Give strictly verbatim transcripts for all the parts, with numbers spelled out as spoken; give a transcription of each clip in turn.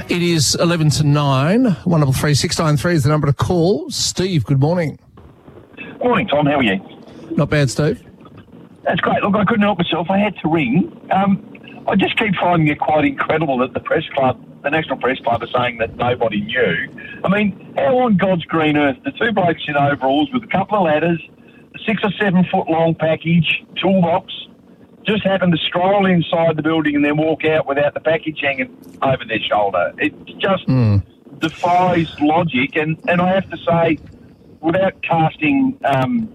It is eleven to nine. one double three six nine three is the number to call. Steve, good morning. Morning, Tom. How are you? Not bad, Steve. That's great. Look, I couldn't help myself. I had to ring. Um, I just keep finding it quite incredible that the press club, the National Press Club, are saying that nobody knew. I mean, how on God's green earth, the two blokes in overalls with a couple of ladders, a six or seven foot long package, toolbox, just happened to stroll inside the building and then walk out without the package hanging over their shoulder? It just mm. defies logic. And, and I have to say, without casting um,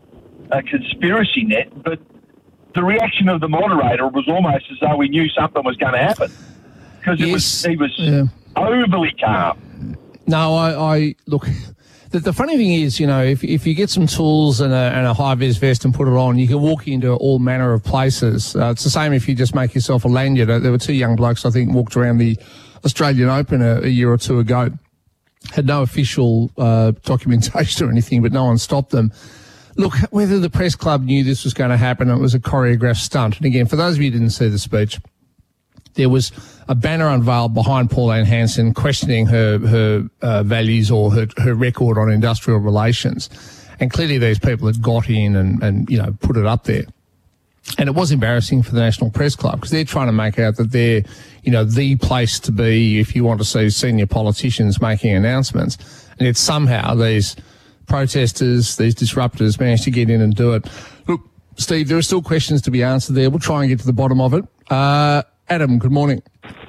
a conspiracy net, but the reaction of the moderator was almost as though we knew something was going to happen, because it yes. was he was yeah. overly calm. No, I, I look. The, the funny thing is, you know, if if you get some tools and a, and a high-vis vest and put it on, you can walk into all manner of places. Uh, it's the same if you just make yourself a lanyard. Uh, there were two young blokes, I think, walked around the Australian Open a, a year or two ago. Had no official uh, documentation or anything, but no one stopped them. Look, whether the press club knew this was going to happen, it was a choreographed stunt. And again, for those of you who didn't see the speech, there was a banner unveiled behind Pauline Hanson questioning her her uh, values or her, her record on industrial relations. And clearly these people had got in and, and, you know, put it up there. And it was embarrassing for the National Press Club because they're trying to make out that they're, you know, the place to be if you want to see senior politicians making announcements. And yet somehow these protesters, these disruptors managed to get in and do it. Look, Steve, there are still questions to be answered there. We'll try and get to the bottom of it. Uh, Adam, good morning.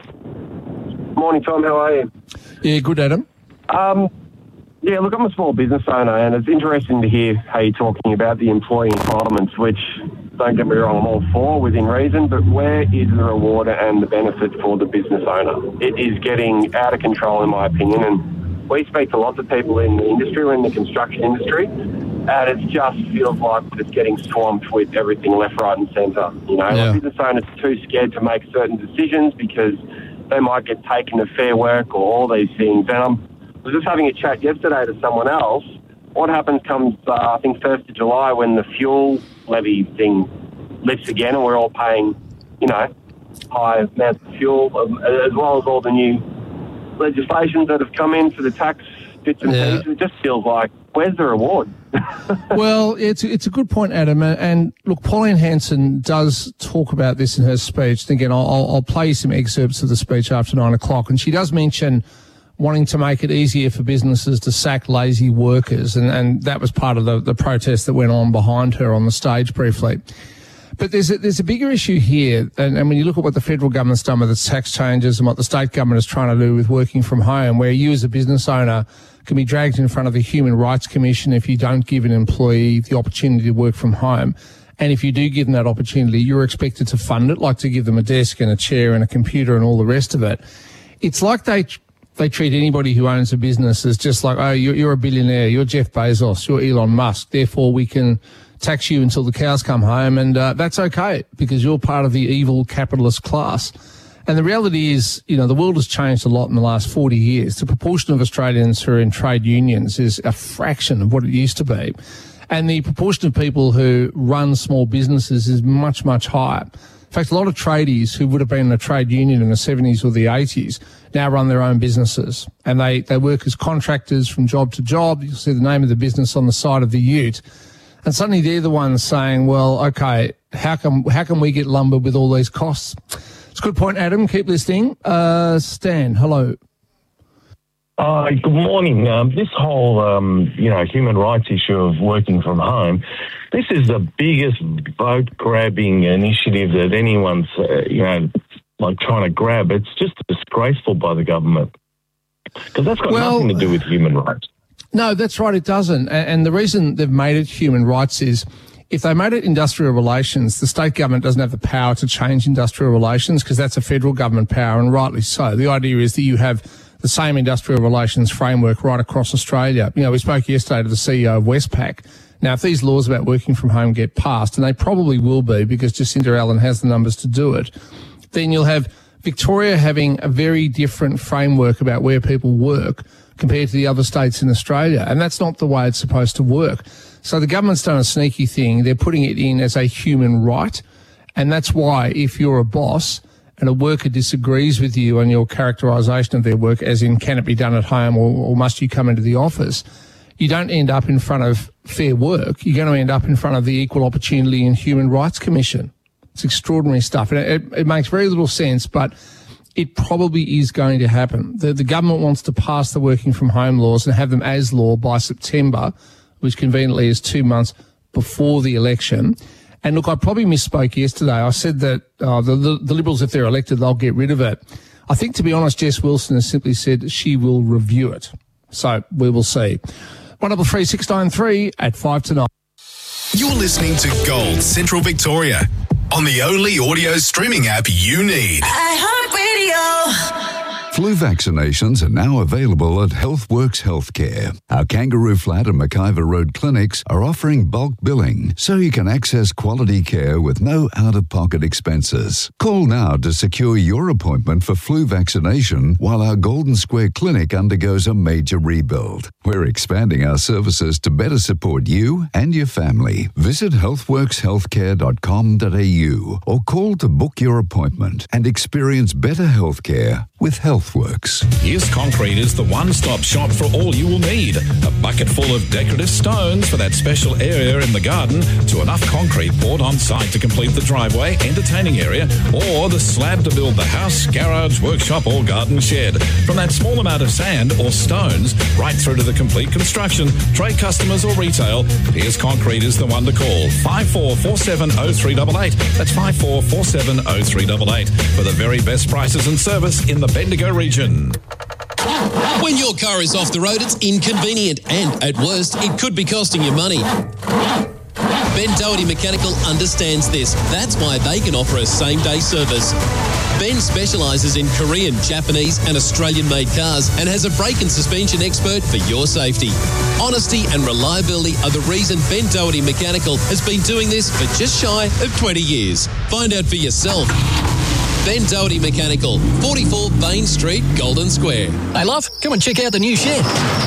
Morning, Tom. How are you? Yeah, good, Adam. Um, yeah, look, I'm a small business owner, and it's interesting to hear how you're talking about the employee entitlements, which, don't get me wrong, I'm all for within reason, but where is the reward and the benefit for the business owner? It is getting out of control, in my opinion, and we speak to lots of people in the industry, we're in the construction industry, and it just feels like it's getting swamped with everything left, right and centre. You know, yeah. Business owners are too scared to make certain decisions because they might get taken to Fair Work or all these things. And I'm, I was just having a chat yesterday to someone else. What happens comes, uh, I think, first of July when the fuel levy thing lifts again and we're all paying, you know, high amounts of fuel, um, as well as all the new legislations that have come in for the tax bits and yeah. pieces. It just feels like, where's the reward? Well, it's it's a good point, Adam. And look, Pauline Hanson does talk about this in her speech. And again, I'll, I'll play some excerpts of the speech after nine o'clock. And she does mention wanting to make it easier for businesses to sack lazy workers. And, and that was part of the, the protest that went on behind her on the stage briefly. But there's a, there's a bigger issue here. And, and when you look at what the federal government's done with its tax changes and what the state government is trying to do with working from home, where you as a business owner can be dragged in front of the Human Rights Commission if you don't give an employee the opportunity to work from home. And if you do give them that opportunity, you're expected to fund it, like to give them a desk and a chair and a computer and all the rest of it. It's like they they treat anybody who owns a business as just like, oh, you're, you're a billionaire, you're Jeff Bezos, you're Elon Musk, therefore we can tax you until the cows come home, and uh, that's okay because you're part of the evil capitalist class. And the reality is, you know, the world has changed a lot in the last forty years. The proportion of Australians who are in trade unions is a fraction of what it used to be. And the proportion of people who run small businesses is much, much higher. In fact, a lot of tradies who would have been in a trade union in the seventies or the eighties now run their own businesses. And they, they work as contractors from job to job. You'll see the name of the business on the side of the ute. And suddenly they're the ones saying, well, okay, how can, how can we get lumbered with all these costs? It's a good point, Adam. Keep listening. Uh, Stan, hello. Uh, good morning. Um, this whole, um, you know, human rights issue of working from home, this is the biggest vote-grabbing initiative that anyone's, uh, you know, like trying to grab. It's just disgraceful by the government because that's got well, nothing to do with human rights. No, that's right. It doesn't. And the reason they've made it human rights is if they made it industrial relations, the state government doesn't have the power to change industrial relations because that's a federal government power, and rightly so. The idea is that you have the same industrial relations framework right across Australia. You know, we spoke yesterday to the C E O of Westpac. Now, if these laws about working from home get passed, and they probably will be because Jacinda Allen has the numbers to do it, then you'll have Victoria having a very different framework about where people work compared to the other states in Australia. And that's not the way it's supposed to work. So the government's done a sneaky thing. They're putting it in as a human right. And that's why if you're a boss and a worker disagrees with you on your characterisation of their work, as in can it be done at home or, or must you come into the office, you don't end up in front of Fair Work. You're going to end up in front of the Equal Opportunity and Human Rights Commission. It's extraordinary stuff. And it, it makes very little sense, but it probably is going to happen. The, the government wants to pass the working from home laws and have them as law by September, which conveniently is two months before the election. And look, I probably misspoke yesterday. I said that uh, the, the, the Liberals, if they're elected, they'll get rid of it. I think, to be honest, Jess Wilson has simply said she will review it. So we will see. one double three six nine three at five to nine. You're listening to Gold Central Victoria on the only audio streaming app you need. iHeartRadio. Flu vaccinations are now available at HealthWorks Healthcare. Our Kangaroo Flat and McIver Road clinics are offering bulk billing, so you can access quality care with no out-of-pocket expenses. Call now to secure your appointment for flu vaccination while our Golden Square Clinic undergoes a major rebuild. We're expanding our services to better support you and your family. Visit healthworks healthcare dot com dot a u or call to book your appointment and experience better healthcare with HealthWorks. Here's Concrete is the one-stop shop for all you will need. A bucket full of decorative stones for that special area in the garden, to enough concrete poured on site to complete the driveway, entertaining area, or the slab to build the house, garage, workshop or garden shed. From that small amount of sand or stones right through to the complete construction, trade customers or retail, Here's Concrete is the one to call. five four four seven oh three eight eight. That's five four four seven oh three eight eight for the very best prices and service in the Bendigo region. When your car is off the road, it's inconvenient and, at worst, it could be costing you money. Ben Doherty Mechanical understands this. That's why they can offer a same-day service. Ben specialises in Korean, Japanese and Australian-made cars and has a brake and suspension expert for your safety. Honesty and reliability are the reason Ben Doherty Mechanical has been doing this for just shy of twenty years. Find out for yourself. Ben Doherty Mechanical, forty-four Bain Street, Golden Square. Hey, love, come and check out the new shed.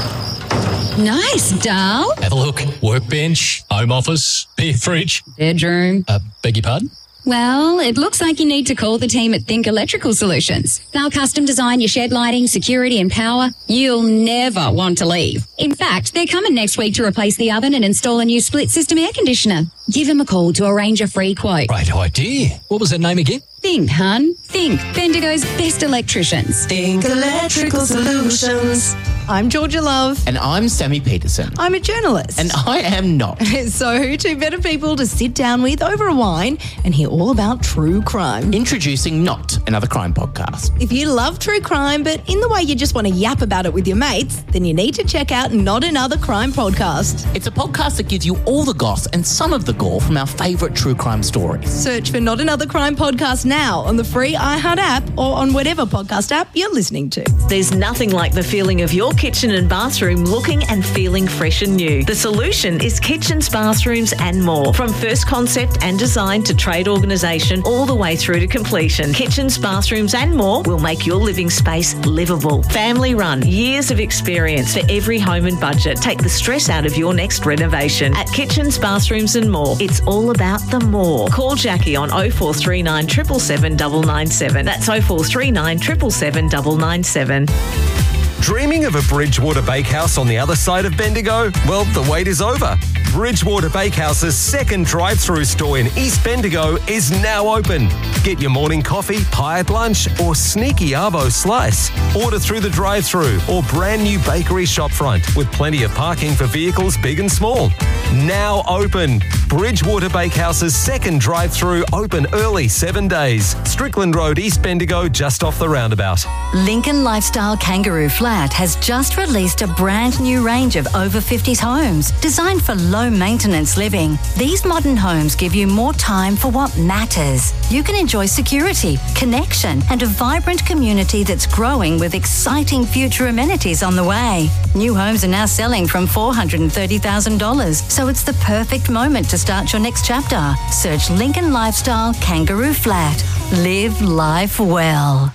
Nice, doll. Have a look. Workbench, home office, beer fridge. Bedroom. Uh, beg your pardon? Well, it looks like you need to call the team at Think Electrical Solutions. They'll custom design your shed lighting, security and power. You'll never want to leave. In fact, they're coming next week to replace the oven and install a new split system air conditioner. Give them a call to arrange a free quote. Great idea. What was that name again? Think, hun. Think. Bendigo's best electricians. Think Electrical Solutions. I'm Georgia Love. And I'm Sammy Peterson. I'm a journalist. And I am not. So, two better people to sit down with over a wine and hear all about true crime. Introducing Not, another crime podcast. If you love true crime, but in the way you just want to yap about it with your mates, then you need to check out Not Another Crime Podcast. It's a podcast that gives you all the goss and some of the gore from our favourite true crime stories. Search for Not Another Crime Podcast now on the free iHeart app or on whatever podcast app you're listening to. There's nothing like the feeling of your kitchen and bathroom looking and feeling fresh and new. The solution is kitchens, bathrooms and more. From first concept and design to trade organisation all the way through to completion. Kitchens, bathrooms and more will make your living space livable. Family run, years of experience for every home and budget. Take the stress out of your next renovation. At Kitchens, Bathrooms and More, it's all about the more. Call Jackie on oh four three nine, seven seven seven, nine nine seven. That's oh four three nine, seven seven seven, nine nine seven. Dreaming of a Bridgewater Bakehouse on the other side of Bendigo? Well, the wait is over. Bridgewater Bakehouse's second drive-through store in East Bendigo is now open. Get your morning coffee, pie at lunch, or sneaky arvo slice. Order through the drive-through or brand new bakery shopfront with plenty of parking for vehicles big and small. Now open. Bridgewater Bakehouse's second drive-through open early seven days. Strickland Road, East Bendigo, just off the roundabout. Lincoln Lifestyle Kangaroo Flat has just released a brand new range of over fifties homes designed for low maintenance living. These modern homes give you more time for what matters. You can enjoy security, connection, and a vibrant community that's growing with exciting future amenities on the way. New homes are now selling from four hundred thirty thousand dollars, so it's the perfect moment to start your next chapter. Search Lincoln Lifestyle Kangaroo Flat. Live life well.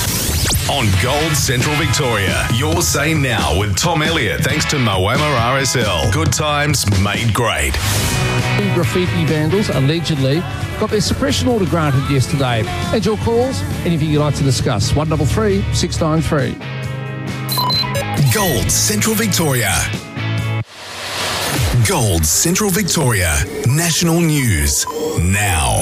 On Gold Central Victoria, Your Say Now with Tom Elliott, thanks to Moama R S L. Good times made great. Graffiti vandals allegedly got their suppression order granted yesterday. And your calls, anything you'd like to discuss, one three three, six nine three. Gold Central Victoria. Gold Central Victoria. National news now.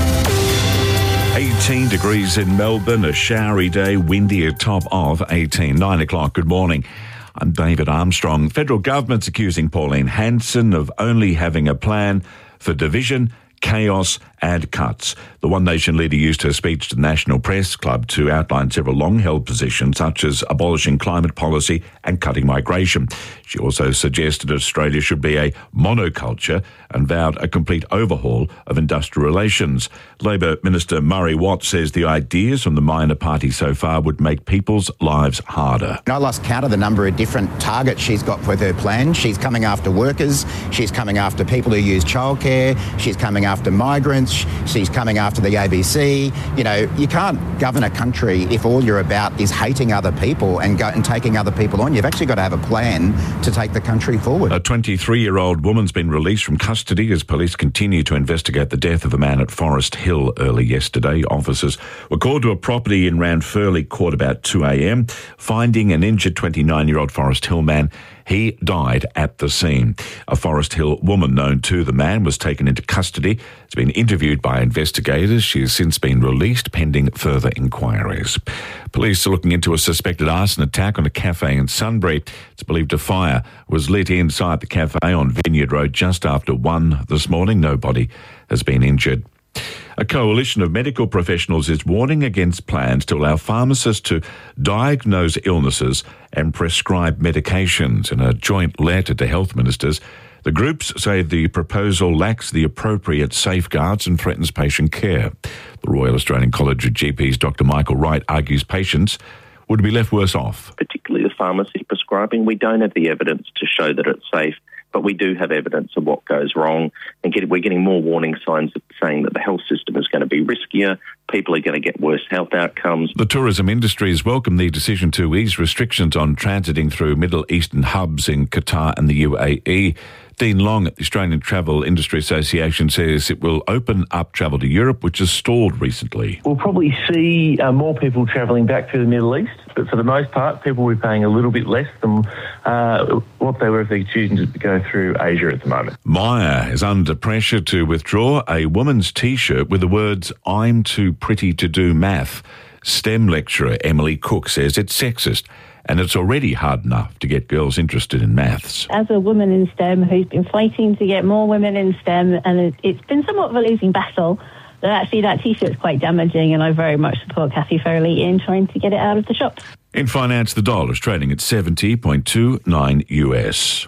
eighteen degrees in Melbourne, a showery day, windy, a top of eighteen. Nine o'clock, good morning. I'm David Armstrong. Federal government's accusing Pauline Hanson of only having a plan for division, chaos and cuts. The One Nation leader used her speech to the National Press Club to outline several long-held positions such as abolishing climate policy and cutting migration. She also suggested Australia should be a monoculture and vowed a complete overhaul of industrial relations. Labor Minister Murray Watt says the ideas from the minor party so far would make people's lives harder. I lost count of the number of different targets she's got with her plan. She's coming after workers, she's coming after people who use childcare, she's coming after migrants, she's coming after the A B C. You know, you can't govern a country if all you're about is hating other people and, go, and taking other people on. You've actually got to have a plan to take the country forward. A twenty-three-year-old woman's been released from custody as police continue to investigate the death of a man at Forest Hill early yesterday. Officers were called to a property in Ranfurly Court about two a.m, finding an injured twenty-nine-year-old Forest Hill man. He died at the scene. A Forest Hill woman known to the man was taken into custody. Has been interviewed by investigators. She has since been released pending further inquiries. Police are looking into a suspected arson attack on a cafe in Sunbury. It's believed a fire was lit inside the cafe on Vineyard Road just after one this morning. Nobody has been injured. A coalition of medical professionals is warning against plans to allow pharmacists to diagnose illnesses and prescribe medications. In a joint letter to health ministers, the groups say the proposal lacks the appropriate safeguards and threatens patient care. The Royal Australian College of G Ps Doctor Michael Wright argues patients would be left worse off. Particularly the pharmacy prescribing, we don't have the evidence to show that it's safe, but we do have evidence of what goes wrong, and get, we're getting more warning signs saying that the health system is going to be riskier, people are going to get worse health outcomes. The tourism industry has welcomed the decision to ease restrictions on transiting through Middle Eastern hubs in Qatar and the U A E. Dean Long at the Australian Travel Industry Association says it will open up travel to Europe, which has stalled recently. We'll probably see uh, more people travelling back to the Middle East, but for the most part, people will be paying a little bit less than uh, what they were if they're choosing to go through Asia at the moment. Myer is under pressure to withdraw a woman's T-shirt with the words, "I'm too pretty to do math." STEM lecturer Emily Cook says it's sexist, and it's already hard enough to get girls interested in maths. As a woman in STEM who's been fighting to get more women in STEM, and it, it's been somewhat of a losing battle, that actually that T-shirt's quite damaging, and I very much support Kathy Foley in trying to get it out of the shops. In finance, the dollar is trading at seventy point two nine U S.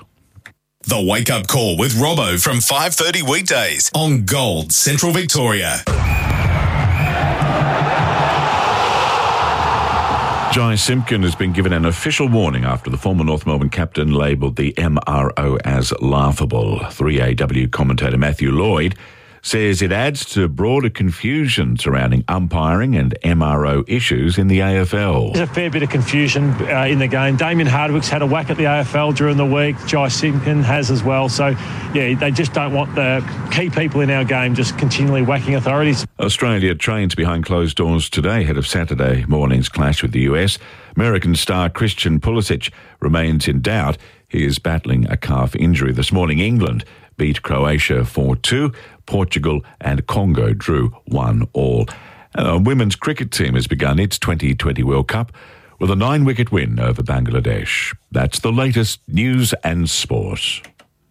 The Wake Up Call with Robbo from five thirty weekdays on Gold Central Victoria. Jai Simpkin has been given an official warning after the former North Melbourne captain labelled the M R O as laughable. three A W commentator Matthew Lloyd says it adds to broader confusion surrounding umpiring and M R O issues in the A F L. There's a fair bit of confusion uh, in the game. Damien Hardwick's had a whack at the A F L during the week. Jai Simpkin has as well. So, yeah, they just don't want the key people in our game just continually whacking authorities. Australia trains behind closed doors today ahead of Saturday morning's clash with the U S. American star Christian Pulisic remains in doubt. He is battling a calf injury. This morning, England beat Croatia four two. Portugal and Congo drew one all. A women's cricket team has begun its twenty twenty World Cup with a nine-wicket win over Bangladesh. That's the latest news and sport.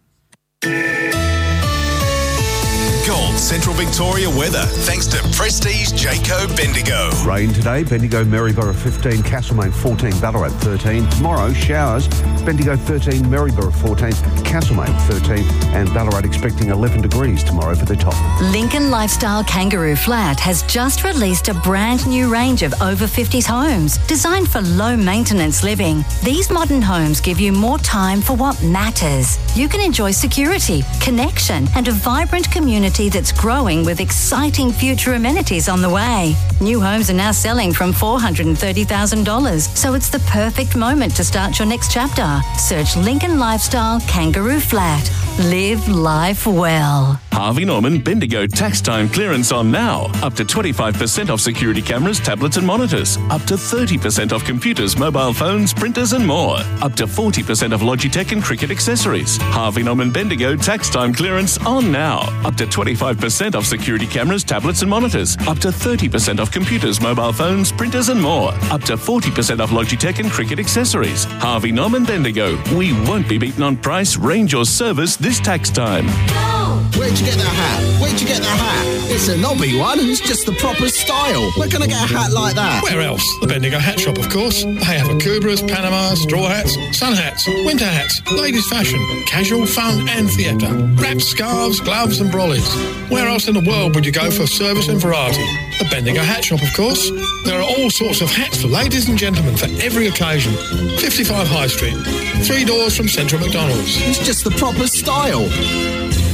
Gold Central Victoria weather, thanks to Prestige Jayco Bendigo. Rain today, Bendigo, Maryborough fifteen, Castlemaine fourteen, Ballarat thirteen. Tomorrow, showers, Bendigo thirteen, Maryborough fourteen, Castlemaine thirteen, and Ballarat expecting eleven degrees tomorrow for the top. Lincoln Lifestyle Kangaroo Flat has just released a brand new range of over fifties homes designed for low maintenance living. These modern homes give you more time for what matters. You can enjoy security, connection, and a vibrant community that's growing with exciting future amenities on the way. New homes are now selling from four hundred thirty thousand dollars, so it's the perfect moment to start your next chapter. Search Lincoln Lifestyle Kangaroo Flat. Live life well. Harvey Norman Bendigo tax time clearance on now. Up to twenty-five percent off security cameras, tablets and monitors. Up to thirty percent off computers, mobile phones, printers and more. Up to forty percent off Logitech and cricket accessories. Harvey Norman Bendigo tax time clearance on now. Up to twenty-five percent off security cameras, tablets and monitors. Up to thirty percent off computers, mobile phones, printers and more. Up to forty percent off Logitech and cricket accessories. Harvey Norman Bendigo. We won't be beaten on price, range or service this tax time. Where'd you get that hat? Where'd you get that hat? It's a knobby one. It's just the proper style. Where can I get a hat like that? Where else? The Bendigo Hat Shop, of course. They have Akubras, Panamas, straw hats, sun hats, winter hats, ladies' fashion, casual, fun and theatre, wraps, scarves, gloves and brollies. Where else in the world would you go for service and variety? The Bendigo Hat Shop, of course. There are all sorts of hats for ladies and gentlemen for every occasion. fifty-five High Street, three doors from Central McDonald's. It's just the proper style.